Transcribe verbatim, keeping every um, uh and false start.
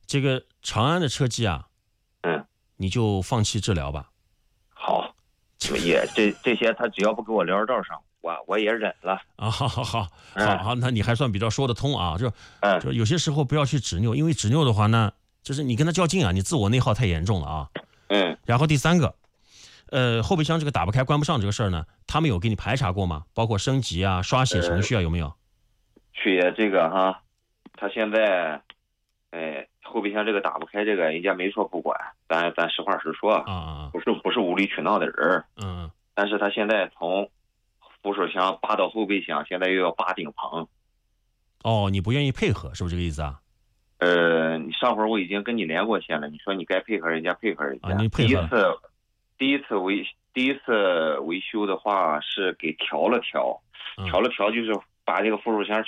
这个长安的车机啊， 嗯， 你就放弃治疗吧。 好，也这这些他只要不给我聊道上，我我也忍了。 啊，好好好， 嗯好好，那你还算比较说得通啊。就嗯就有些时候不要去执拗，因为执拗的话呢，就是你跟他较劲啊，你自我内耗太严重了啊。 嗯， 然后第三个，呃，后备箱这个打不开、关不上这个事儿呢，他们有给你排查过吗？包括升级啊、刷写程序啊，有没有？ 去爷这个哈，他现在，哎，后备箱这个打不开，这个人家没说不管，咱咱实话实说， 啊啊， 不是不是无理取闹的人。 嗯， 但是他现在从扶手箱扒到后备箱，现在又要扒顶棚。 哦，你不愿意配合，是不是这个意思啊？ 呃，你上回我已经跟你连过线了，你说你该配合人家配合人家。 啊，你配合。 第一次，第一次维第一次维修的话是给调了调， 嗯、 调了调就是把这个扶手箱